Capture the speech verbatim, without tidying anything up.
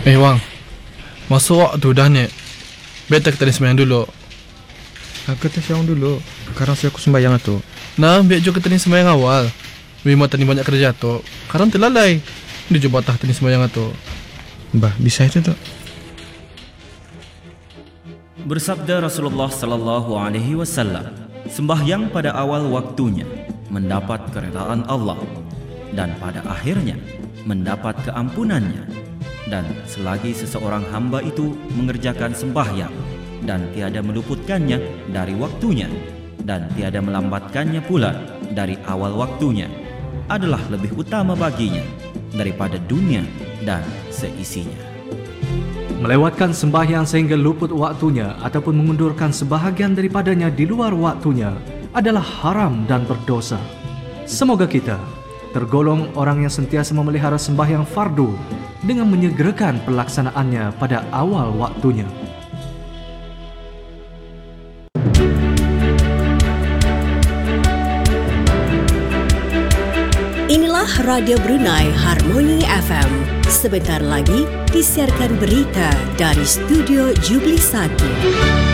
Eh Wang, masa waktu dah ni. Better kita ni sembahyang dulu. Aku tak siang dulu. Sekarang saya aku sembahyang tu. Nah, biar juga kita ni sembahyang awal. Memang tadi banyak kerja tu. Sekarang terlalai. Dia coba tah tadi sembahyang tu. Bah, bisa itu tu. Bersabda Rasulullah sallallahu alaihi wasallam, sembahyang pada awal waktunya mendapat keredaan Allah, dan pada akhirnya mendapat keampunannya. Dan selagi seseorang hamba itu mengerjakan sembahyang dan tiada meluputkannya dari waktunya dan tiada melambatkannya pula dari awal waktunya, adalah lebih utama baginya daripada dunia dan seisinya. Melewatkan sembahyang sehingga luput waktunya ataupun mengundurkan sebahagian daripadanya di luar waktunya adalah haram dan berdosa. Semoga kita tergolong orang yang sentiasa memelihara sembahyang fardu dengan menyegerakan pelaksanaannya pada awal waktunya. Inilah Radio Brunei Harmony F M. Sebentar lagi disiarkan berita dari Studio Jubli satu.